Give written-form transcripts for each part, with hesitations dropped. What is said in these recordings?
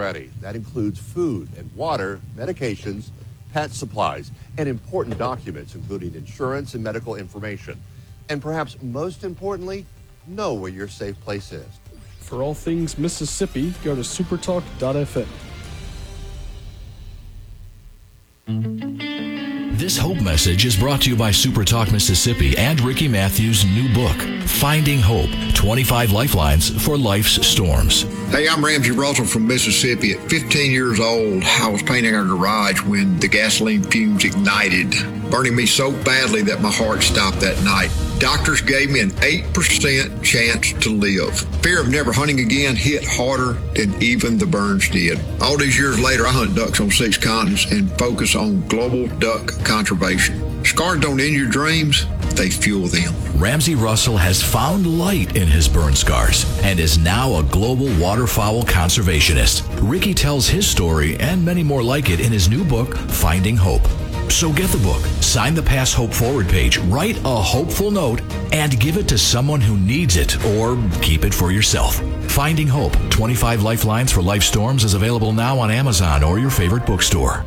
ready. That includes food and water, medications, pet supplies, and important documents, including insurance and medical information. And perhaps most importantly, know where your safe place is. For all things Mississippi, go to supertalk.fm. This Hope message is brought to you by SuperTalk Mississippi and Ricky Matthews' new book, Finding Hope, 25 Lifelines for Life's Storms. Hey, I'm Ramsey Russell from Mississippi. At 15 years old, I was painting our garage when the gasoline fumes ignited, burning me so badly that my heart stopped that night. Doctors gave me an 8% chance to live. Fear of never hunting again hit harder than even the burns did. All these years later, I hunt ducks on 6 continents and focus on global duck conservation. Scars don't end your dreams, they fuel them. Ramsey Russell has found light in his burn scars and is now a global waterfowl conservationist. Ricky tells his story and many more like it in his new book, Finding Hope. So get the book, sign the Pass Hope Forward page, write a hopeful note, and give it to someone who needs it, or keep it for yourself. Finding Hope, 25 Lifelines for Life Storms is available now on Amazon or your favorite bookstore.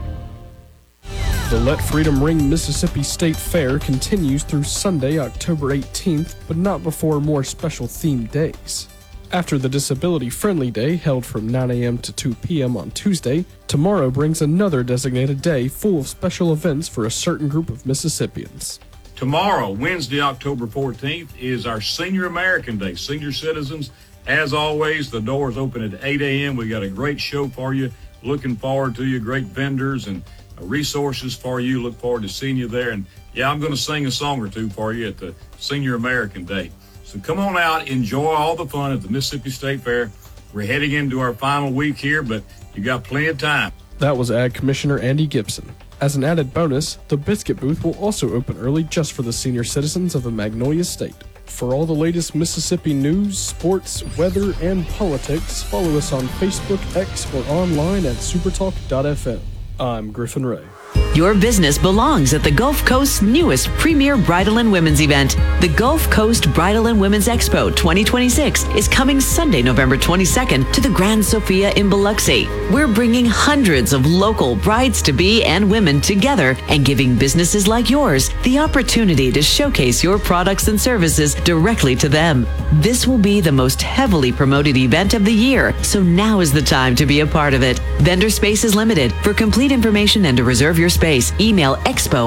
The Let Freedom Ring Mississippi State Fair continues through Sunday, October 18th, but not before more special themed days. After the Disability Friendly Day, held from 9 a.m. to 2 p.m. on Tuesday, tomorrow brings another designated day full of special events for a certain group of Mississippians. Tomorrow, Wednesday, October 14th, is our Senior American Day. Senior citizens, as always, the doors open at 8 a.m. We got a great show for you. Looking forward to you. Great vendors and resources for you. Look forward to seeing you there. And, yeah, I'm going to sing a song or two for you at the Senior American Day. So come on out, enjoy all the fun at the Mississippi State Fair. We're heading into our final week here, but you got plenty of time. That was Ag Commissioner Andy Gibson. As an added bonus, the Biscuit Booth will also open early just for the senior citizens of the Magnolia State. For all the latest Mississippi news, sports, weather, and politics, follow us on Facebook, X, or online at supertalk.fm. I'm Griffin Ray. Your business belongs at the Gulf Coast's newest premier bridal and women's event. The Gulf Coast Bridal and Women's Expo 2026 is coming Sunday, November 22nd to the Grand Sofia in Biloxi. We're bringing hundreds of local brides-to-be and women together and giving businesses like yours the opportunity to showcase your products and services directly to them. This will be the most heavily promoted event of the year, so now is the time to be a part of it. Vendor space is limited. For complete information and to reserve your space, email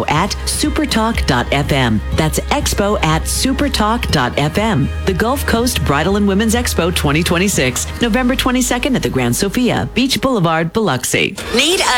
expo@supertalk.fm. That's expo@supertalk.fm. The Gulf Coast Bridal and Women's Expo 2026, November 22nd at the Grand Sofia, Beach Boulevard, Biloxi. Need a